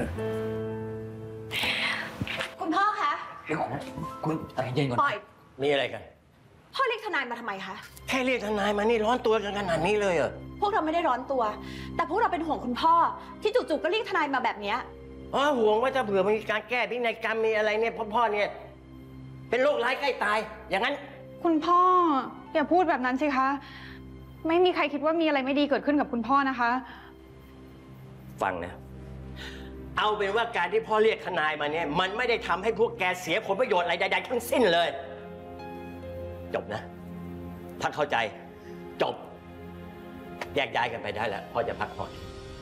คุณพ่อคะเดี๋ยวก่อนนะคุณใจเย็นก่อนปล่อยมีอะไรกันพ่อเรียกทนายมาทำไมคะแค่เรียกทนายมานี่ร้อนตัวกันขนาดนี้เลยเหรอพวกเราไม่ได้ร้อนตัวแต่พวกเราเป็นห่วงคุณพ่อที่จู่ๆก็เรียกทนายมาแบบนี้ห่วงว่าจะเผื่อมีการแก้พินัยกรรมมีอะไรเนี่ยพ่อเนี่ยเป็นโรคร้ายใกล้ตายอย่างนั้นคุณพ่ออย่าพูดแบบนั้นสิคะไม่มีใครคิดว่ามีอะไรไม่ดีเกิดขึ้นกับคุณพ่อนะคะฟังนะเอาเป็นว่าการที่พ่อเรียกทนายมาเนี่ยมันไม่ได้ทำให้พวกแกเสียผลประโยชน์อะไรใดๆทั้งสิ้นเลยจบนะถ้าเข้าใจจบแยกย้ายกันไปได้แล้วพ่อจะพักผ่อน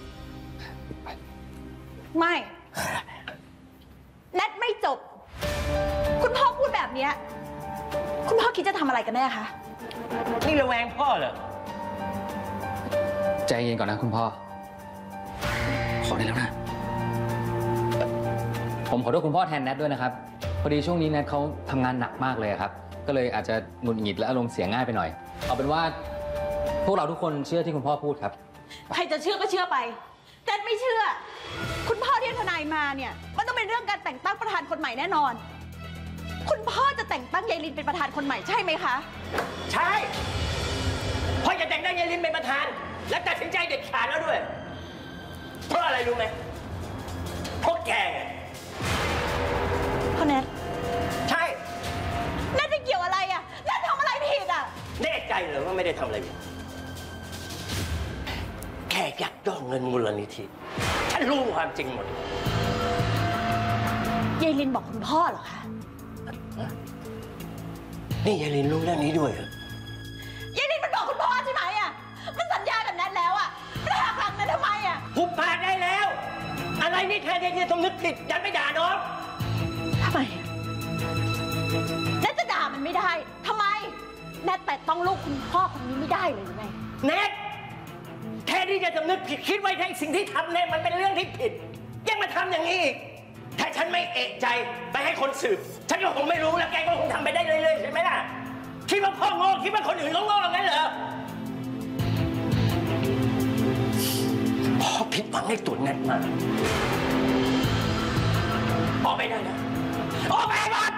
ไม่แนทไม่จบคุณพ่อพูดแบบนี้คุณพ่อคิดจะทำอะไรกันแน่คะนี่ระแวงพ่อเหรอใจเย็นก่อนนะคุณพ่อขอได้แล้วนะผมขอโทษคุณพ่อแทนแนทด้วยนะครับพอดีช่วงนี้แนทเขาทำงานหนักมากเลยครับก็เลยอาจจะหงุดหงิดและอารมณ์เสียง่ายไปหน่อยเอาเป็นว่าพวกเราทุกคนเชื่อที่คุณพ่อพูดครับใครจะเชื่อก็เชื่อไปแต่ไม่เชื่อคุณพ่อเรียกทนายมาเนี่ยมันต้องเป็นเรื่องการแต่งตั้งประธานคนใหม่แน่นอนคุณพ่อจะแต่งตั้งยายลินเป็นประธานคนใหม่ใช่ไหมคะใช่พ่อจะแต่งตั้งยายลินเป็นประธานและตัดสินใจเด็ดขาดแล้วด้วยเพราะอะไรรู้ไหมเพราะแกไงพ่อแนทใช่แนทจะเกี่ยวอะไรอ่ะแนททำอะไรผิดอ่ะแน่ใจเหรอว่าไม่ได้ทำอะไรผิดแค่ยักยอกเงินมูลนิธิฉันรู้ความจริงหมดยายลินบอกคุณพ่อเหรอคะนี่ยายลินรู้เรื่องนี้ด้วยเหรอยายลินมันบอกคุณพ่อใช่ไหมอ่ะมันสัญญากับแนทแล้วอ่ะไม่หักหลังนั้นทำไมอ่ะหุบปากได้แล้วอะไรนี่แค่เด็กๆสำนึกผิดยันไม่ด่าน้องทำไมแนทจะด่ามันไม่ได้ทำไมแนทแต่ต้องลูกคุณพ่อคนนี้ไม่ได้เลยหรือไงแนทแค่ที่จะสำนึกผิดคิดไว้ในสิ่งที่ทำเนี่ยมันเป็นเรื่องที่ผิดยังมาทำอย่างนี้อีกถ้าฉันไม่เอะใจไปให้คนสืบฉันก็คงไม่รู้แล้วแกก็คงทำไปได้เรื่อยๆใช่ไหมล่ะคิดว่าพ่อโง่คิดว่าคนอื่นเขาโง่งั้นเหรอพ่อผิดหวังในตัวแนทมากออกไปได้นะออกไปก่อน